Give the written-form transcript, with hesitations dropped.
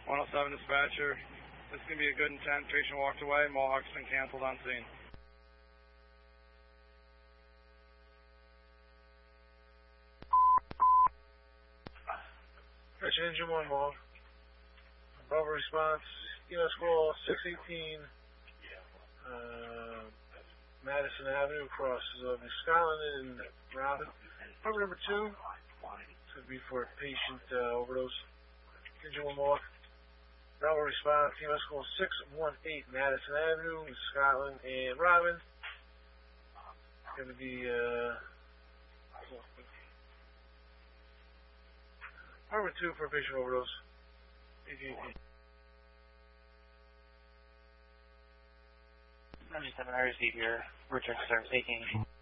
107 dispatcher. This is going to be a good intent. Patient walked away. Mohawk's been canceled on scene. Patient engine 1 Mohawk. Bravo response, EMS call 618. Madison Avenue crosses of Scotland and Robin. Number 2. This would be for patient overdose. Engine 1 Mohawk. Bravo response, EMS call 618 Madison Avenue in Scotland and Robin. It's going to be number 2 for patient overdose. AT&T. 97, I received your return service taking.